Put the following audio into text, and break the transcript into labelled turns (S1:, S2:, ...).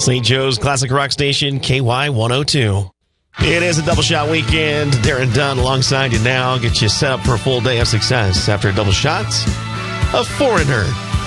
S1: St. Joe's Classic Rock Station, KY 102. It is a double shot weekend. Darren Dunn alongside you now. Get you set up for a full day of success after a double shot of Foreigner.